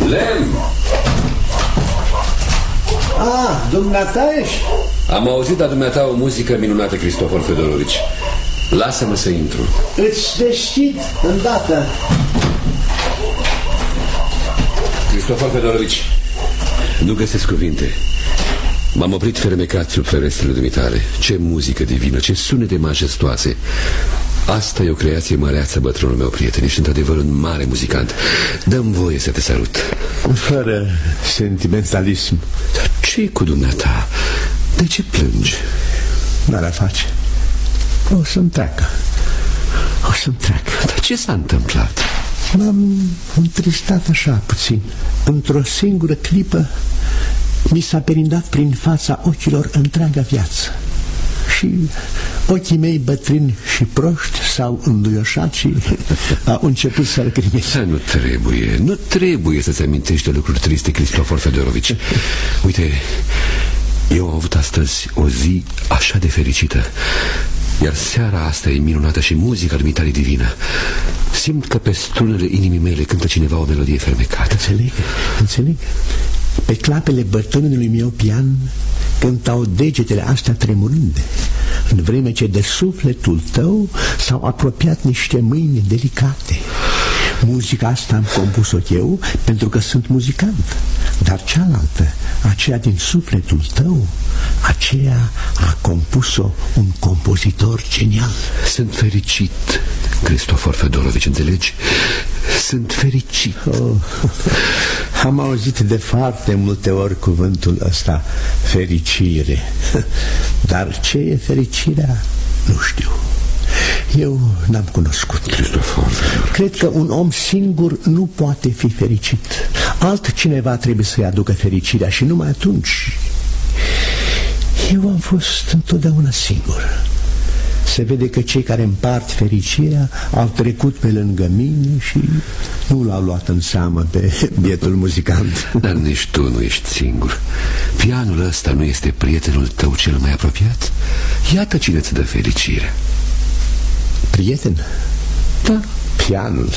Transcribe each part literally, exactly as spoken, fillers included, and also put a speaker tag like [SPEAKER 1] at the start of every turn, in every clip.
[SPEAKER 1] Lem!
[SPEAKER 2] Ah, dumneata ești?
[SPEAKER 1] Am auzit a dumneata o muzică minunată, Cristofor Fedorovici. Lasă-mă să intru.
[SPEAKER 2] Îți deschid îndată.
[SPEAKER 1] Cristofor Fedorovici, nu găsesc cuvinte. M-am oprit fermecat sub ferestrele dumitale. Ce muzică divină, ce sunete majestoase. Asta e o creație măreață, bătrânul meu prieten. Ești într-adevăr un mare muzicant. Dă-mi voie să te salut.
[SPEAKER 2] Fără sentimentalism.
[SPEAKER 1] Dar ce-i cu dumneata? De ce plângi?
[SPEAKER 2] N-ar a face. O să-mi treacă. O să-mi treacă.
[SPEAKER 1] Dar ce s-a întâmplat?
[SPEAKER 2] M-am întristat așa puțin. Într-o singură clipă mi s-a perindat prin fața ochilor întreaga viață. Și ochii mei bătrâni și proști s-au înduioșat și au început să-l grimeze.
[SPEAKER 1] Nu trebuie, nu trebuie să-ți amintești de lucruri triste, Cristofor Fedorovici. Uite, eu am avut astăzi o zi așa de fericită. Iar seara asta e minunată și muzica dumitale divină. Simt că pe strunele inimii mele cântă cineva o melodie fermecată.
[SPEAKER 2] Înțeleg, înțeleg. Pe clapele bătrânului meu pian cântau degetele astea tremurânde, în vreme ce de sufletul tău s-au apropiat niște mâini delicate. Muzica asta am compus-o eu pentru că sunt muzicant, dar cealaltă, aceea din sufletul tău, aceea a compus-o un compozitor genial.
[SPEAKER 1] Sunt fericit, Cristofor Fedorovici, înțelegi? Sunt fericit.
[SPEAKER 2] Oh, am auzit de foarte multe ori cuvântul ăsta, fericire. Dar ce e fericirea? Nu știu. Eu n-am cunoscut.
[SPEAKER 1] Cristofor,
[SPEAKER 2] cred că un om singur nu poate fi fericit. Altcineva trebuie să-i aducă fericirea și numai atunci. Eu am fost întotdeauna singur. Se vede că cei care împart fericirea au trecut pe lângă mine și nu l-au luat în seamă pe bietul muzicant.
[SPEAKER 1] Dar nici tu nu ești singur. Pianul ăsta nu este prietenul tău cel mai apropiat? Iată cine îți dă fericirea.
[SPEAKER 2] Prieten?
[SPEAKER 1] Da.
[SPEAKER 2] Pianul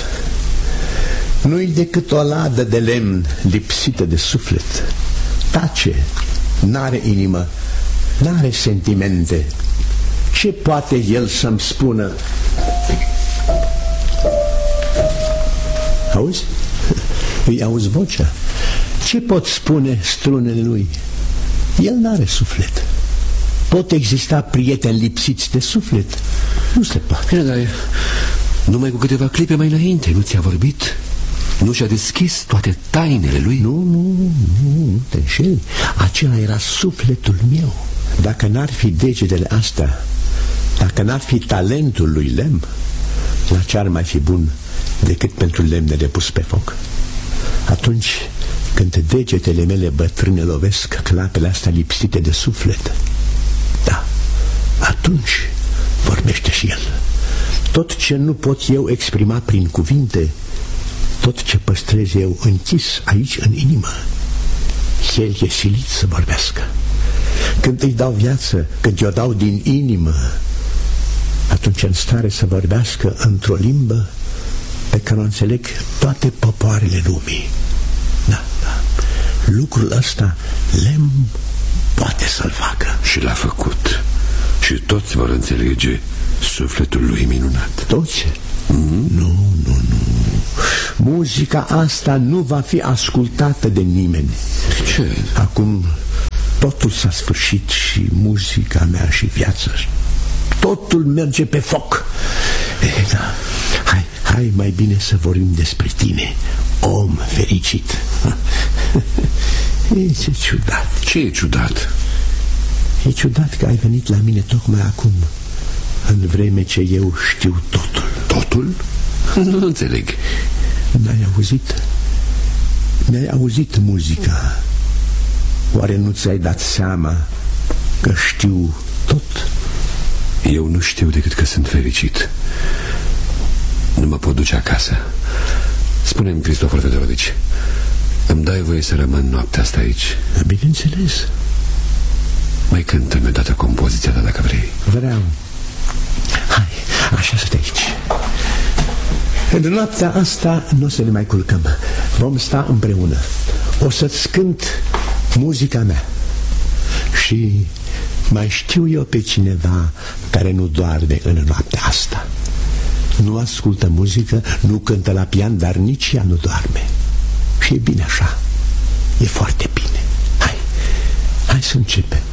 [SPEAKER 2] nu-i decât o ladă de lemn lipsită de suflet. Tace, n-are inimă, n-are sentimente. Ce poate el să-mi spună? Auzi? Îi auzi vocea? Ce pot spune strunele lui? El n-are suflet. Pot exista prieteni lipsiți de suflet? Nu se poate.
[SPEAKER 1] Bine, dar numai cu câteva clipe mai înainte nu ți-a vorbit? Nu și-a deschis toate tainele lui?
[SPEAKER 2] Nu, nu, nu, nu te înșeli. Acela era sufletul meu. Dacă n-ar fi degetele astea, dacă n-ar fi talentul lui Lem, la ce ar mai fi bun decât pentru lemnele pus pe foc? Atunci când degetele mele bătrâne lovesc clapele astea lipsite de suflet, da, atunci vorbește și el. Tot ce nu pot eu exprima prin cuvinte, tot ce păstrez eu închis aici în inimă, el e silit să vorbească. Când îi dau viață, când i-o dau din inimă, atunci în stare să vorbească într-o limbă pe care o înțeleg toate popoarele lumii. Da, da. Lucrul ăsta Lem poate să-l facă.
[SPEAKER 1] Și l-a făcut. Și toți vor înțelege sufletul lui minunat.
[SPEAKER 2] Toți? Mm-hmm. Nu, nu, nu. Muzica asta nu va fi ascultată de nimeni.
[SPEAKER 1] Ce?
[SPEAKER 2] Acum totul s-a sfârșit și muzica mea și viața. Totul merge pe foc. E, da. Hai, hai mai bine să vorbim despre tine, om fericit. E, ce ciudat.
[SPEAKER 1] Ce e ciudat?
[SPEAKER 2] E ciudat că ai venit la mine tocmai acum, în vreme ce eu știu totul.
[SPEAKER 1] Totul? Nu înțeleg.
[SPEAKER 2] N-ai auzit? Mi-ai auzit muzica. Oare nu ți-ai dat seama că știu tot?
[SPEAKER 1] Eu nu știu decât că sunt fericit. Nu mă pot duce acasă. Spune-mi, Cristofor Fedorovici, îmi dai voie să rămân noaptea asta aici?
[SPEAKER 2] Bineînțeles.
[SPEAKER 1] Mai cântă-mi odată compoziția ta, dacă vrei.
[SPEAKER 2] Vreau. Hai, așa să te aici. În noaptea asta nu o să ne mai culcăm. Vom sta împreună. O să-ți cânt muzica mea. Și mai știu eu pe cineva care nu doarme în noaptea asta. Nu ascultă muzică, nu cântă la pian, dar nici ea nu doarme. Și e bine așa. E foarte bine. Hai, hai să începem.